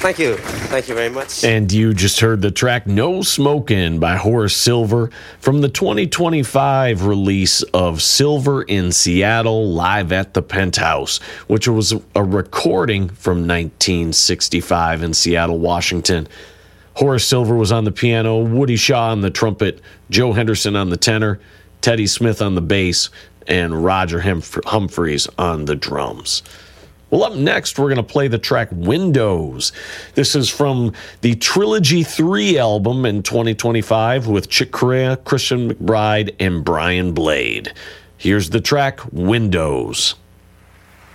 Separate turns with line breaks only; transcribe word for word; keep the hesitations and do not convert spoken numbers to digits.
Thank you. Thank you very much.
And you just heard the track No Smokin' by Horace Silver from the twenty twenty-five release of Silver in Seattle Live at the Penthouse, which was a recording from nineteen sixty-five in Seattle, Washington. Horace Silver was on the piano, Woody Shaw on the trumpet, Joe Henderson on the tenor, Teddy Smith on the bass, and Roger Humphreys on the drums. Well, up next, we're going to play the track Windows. This is from the Trilogy three album in twenty twenty-five with Chick Corea, Christian McBride, and Brian Blade. Here's the track Windows.